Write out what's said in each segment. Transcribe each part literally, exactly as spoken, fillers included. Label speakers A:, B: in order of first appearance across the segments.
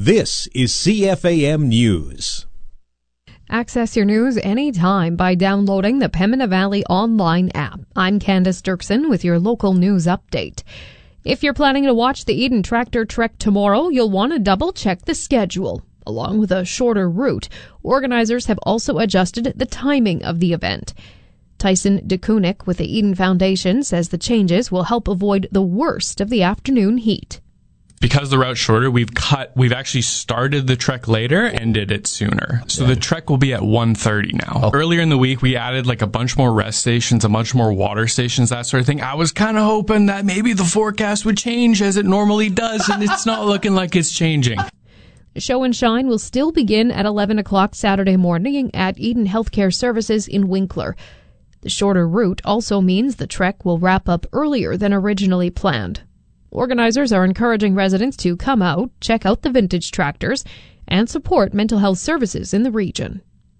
A: This is C F A M News.
B: Access your news anytime by downloading the Pembina Valley online app. I'm Candace Dirksen with your local news update. If you're planning to watch the Eden Tractor Trek tomorrow, you'll want to double-check the schedule. Along with a shorter route, organizers have also adjusted the timing of the event. Tyson DeKunik with the Eden Foundation says the changes will help avoid the worst of the afternoon heat.
C: Because the route's shorter, we've cut, we've actually started the trek later and did it sooner. So yeah. The trek will be at one thirty now. Oh. Earlier in the week, we added like a bunch more rest stations, a bunch more water stations, that sort of thing. I was kind of hoping that maybe the forecast would change as it normally does, and it's not looking like it's changing.
B: Show and Shine will still begin at eleven o'clock Saturday morning at Eden Healthcare Services in Winkler. The shorter route also means the trek will wrap up earlier than originally planned. Organizers are encouraging residents to come out, check out the vintage tractors, and support mental health services in the region.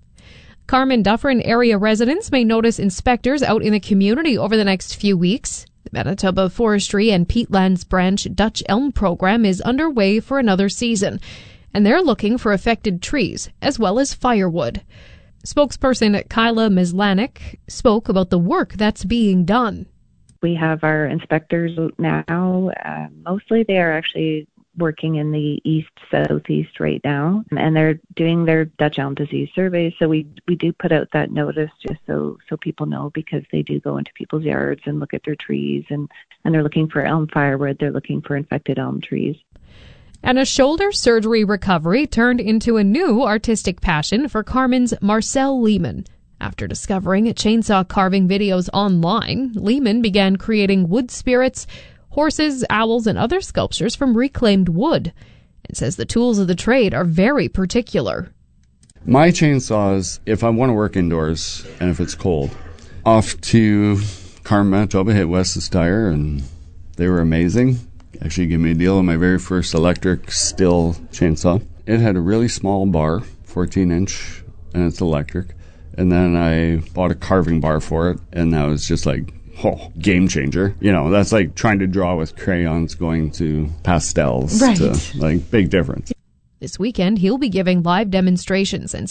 B: Carman Dufferin area residents may notice inspectors out in the community over the next few weeks. The Manitoba Forestry and Peatlands Branch Dutch Elm program is underway for another season, and they're looking for affected trees as well as firewood. Spokesperson Kyla Mislanik spoke about the work that's being done.
D: We have our inspectors now. Uh, mostly they are actually working in the east-southeast right now, and they're doing their Dutch elm disease surveys. So we, we do put out that notice just so, so people know, because they do go into people's yards and look at their trees, and, and they're looking for elm firewood. They're looking for infected elm trees.
B: And a shoulder surgery recovery turned into a new artistic passion for Carman's Marcel Lehman. After discovering chainsaw carving videos online, Lehman began creating wood spirits, horses, owls, and other sculptures from reclaimed wood, and says the tools of the trade are very particular.
E: My chainsaws, if I want to work indoors and if it's cold, off to Carman, Manitoba, hit Wes's Tire, and they were amazing. Actually gave me a deal on my very first electric Stihl chainsaw. It had a really small bar, fourteen inch, and it's electric. And then I bought a carving bar for it, and that was just like, oh, game changer. You know, that's like trying to draw with crayons going to pastels.
B: Right.
E: To, like, big difference.
B: This weekend, he'll be giving live demonstrations and